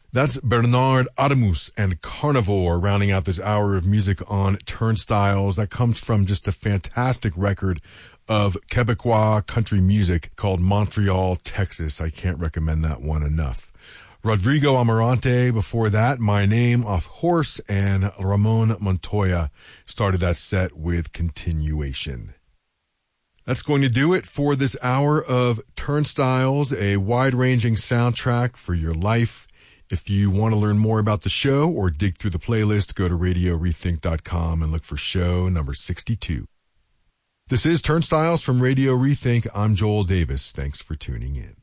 That's Bernard Adamus and Carnivore rounding out this hour of music on Turnstiles. That comes from just a fantastic record of Quebecois country music called Montreal, Texas. I can't recommend that one enough. Rodrigo Amarante before that, My Name off Horse, and Ramon Montoya started that set with Continuation. That's going to do it for this hour of Turnstiles, a wide-ranging soundtrack for your life. If you want to learn more about the show or dig through the playlist, go to RadioRethink.com and look for show number 62. This is Turnstiles from Radio Rethink. I'm Joel Davis. Thanks for tuning in.